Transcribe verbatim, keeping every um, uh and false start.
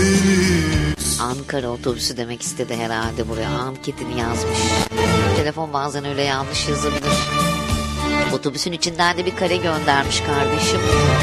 Ankara otobüsü demek istedi herhalde buraya. Anketini yazmış. Telefon bazen öyle yanlış yazabilir. Otobüsün içinden de bir kare göndermiş kardeşim.